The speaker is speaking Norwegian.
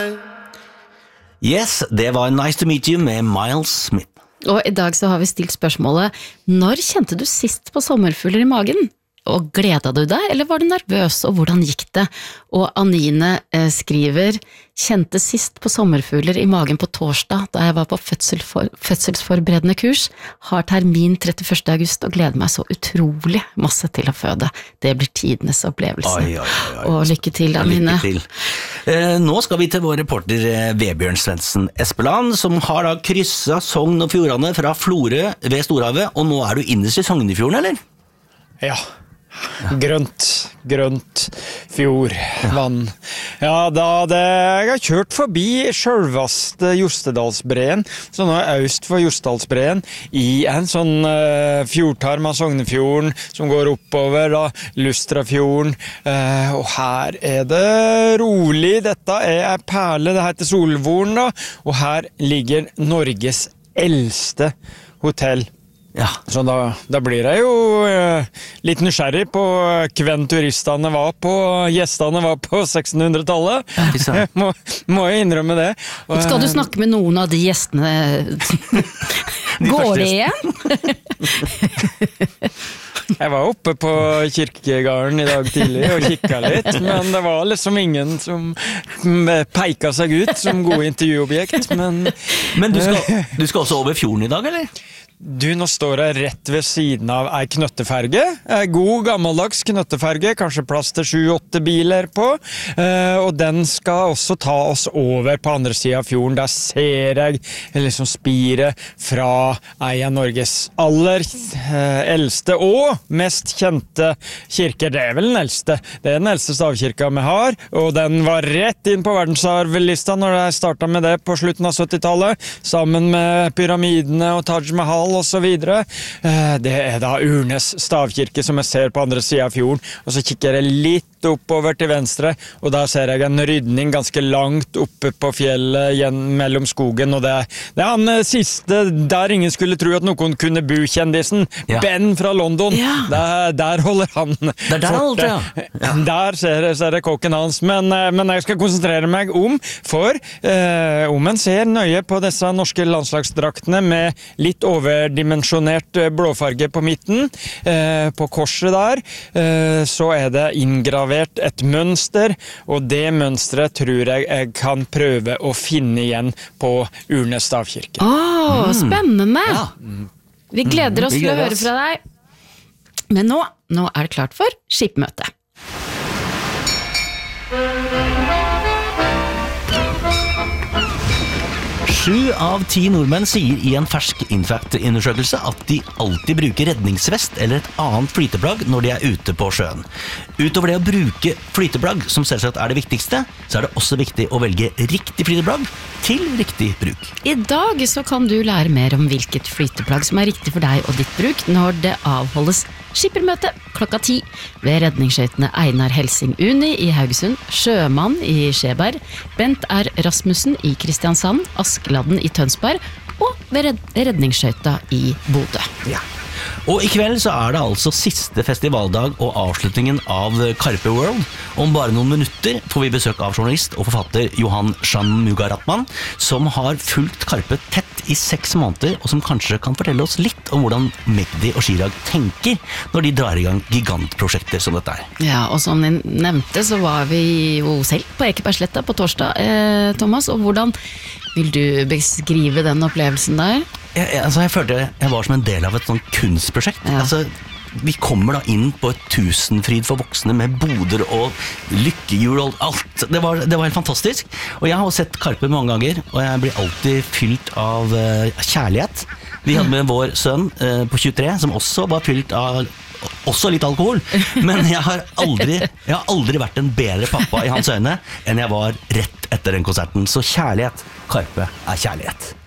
Yes, det var Nice to Meet You med Miles Smith. Og i dag så har vi stilt spørsmålet, når kjente du sist på sommerfugler i magen? Og gledet du deg, eller var du nervøs, og hvordan gikk det? Og Anine skriver, kjente sist på sommerfugler i magen på torsdag, da jeg var på fødselsforberedende kurs, har termin 31. august og gleder meg så utrolig masse til å føde. Det blir tidenes opplevelse. Oi. Og lykke til, Anine. Lykke til. Nå skal vi til vår reporter Vebjørn Svendsen Espeland, som har da krysset Sogn og Fjordane fra Florø ved Storhavet, og nå er du innerst i Sognefjorden, eller? Ja. Grønt fjord, vann. Ja, jeg har kjørt forbi sjølvaste Jostedalsbreen, så nå øst for Jostedalsbreen, i en sånn fjordtarm av Sognefjorden, som går oppover, da, Lustrafjorden, og her er det rolig, dette er perle, det heter Solvorn, da, og her ligger Norges eldste hotell. Ja. Så da blir jeg jo litt nysgjerrig på hvem turistene var på, gjestene var på 1600-tallet. Ja, må jeg innrømme det. Skal du snakke med noen av de gjestene? Går det igjen? Jeg var oppe på kirkegarden i dag tidlig og kikket litt, men det var liksom ingen som peiket seg ut som gode intervjuobjekt. Men du skal også over fjorden i dag, eller? Du, nå står jeg rett ved siden av ei knøtteferge, ei god gammeldags knøtteferge, kanskje plass til 7-8 biler på, og den skal også ta oss over på andre siden av fjorden. Der ser jeg liksom spiret fra ei av Norges aller eldste og mest kjente kirker. Det er vel den eldste. Det er den eldste stavkirka vi har, og den var rett inn på verdensarvlista når jeg startet med det på slutten av 70-tallet, sammen med pyramidene og Taj Mahal og så videre. Det er da Urnes stavkirke som jeg ser på andre siden av fjorden, og så kikker jeg litt oppover til venstre, og da ser jeg en rydning ganske langt oppe på fjellet mellom skogen, og det er han siste der ingen skulle tro at noen kunne bo, kjendisen, ja. Ben fra London. Ja. Der holder han fortet. Ja. Der ser jeg kokken hans, men jeg skal konsentrere meg om en ser nøye på disse norske landslagsdraktene med litt overdimensjonert blåfarge på midten, på korset der, så er det inngravert et mønster, og det mønstret tror jeg kan prøve å finne igjen på Urnes stavkirke. Spennende! Ja. Vi gleder oss til å høre fra deg. Men nå er det klart for skipmøte. 7 av 10 nordmenn sier i en fersk Infact-undersøkelse at de alltid bruker redningsvest eller et annet flyteplagg når de er ute på sjøen. Utover det å bruke flyteplagg, som selvsagt er det viktigste, så er det også viktig å velge riktig flyteplagg til riktig bruk. I dag så kan du lære mer om hvilket flyteplagg som er riktig for deg og ditt bruk når det avholdes skippermøte klokka 10 ved redningsskøytene Einar Helsing Uni i Haugesund, Sjømann i Skjeberg, Bent R. Rasmussen i Kristiansand, Askeladden i Tønsberg og ved redningsskøyta i Bodø. Ja. Og i kveld så er det altså siste festivaldag og avslutningen av Karpe World. Om bare noen minutter får vi besøk av journalist og forfatter Johan Shanmugaratnam, som har fulgt Karpe tett i 6 måneder, og som kanskje kan fortelle oss litt om hvordan Magdi og Chirag tenker når de drar i gang gigantprosjekter som dette er. Ja, og som de nevnte så var vi jo selv på Ekebergsletta på torsdag, Thomas, og hvordan vil du beskrive den opplevelsen der? Jeg følte jeg var som en del av et sånt kunstprosjekt. Ja. Vi kommer da inn på et tusenfryd for voksne med boder og lykkehjul og alt. Det var helt fantastisk. Og jeg har sett Karpe mange ganger, og jeg blir alltid fylt av kjærlighet. Vi hadde med vår sønn på 23, som også var fylt av også litt alkohol, men jeg har aldri vært en bedre pappa i hans øyne enn jeg var rett etter den konserten. Så kjærlighet, Karpe er kjærlighet.